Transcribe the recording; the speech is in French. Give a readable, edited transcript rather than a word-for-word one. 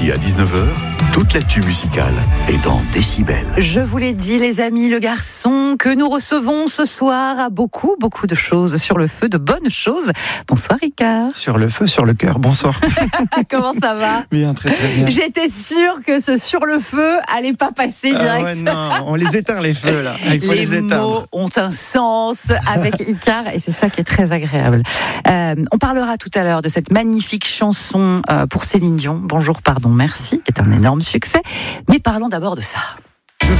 midi à 19h, toute l'actu musicale est dans Décibel. Je vous l'ai dit, les amis, le garçon que nous recevons ce soir a beaucoup de choses sur le feu, de bonnes choses. Bonsoir Ricard. Sur le feu, sur le cœur, bonsoir. Comment ça va? Bien, très bien. J'étais sûre que ce sur le feu allait pas passer direct. Ouais, non, on les éteint les feux là, il faut les éteindre. Les mots ont un sens avec Ricard et c'est ça qui est très agréable. On parlera tout à l'heure de cette magnifique chanson pour Céline Dion, Bonjour, pardon, merci, qui est un énorme succès. Mais parlons d'abord de ça.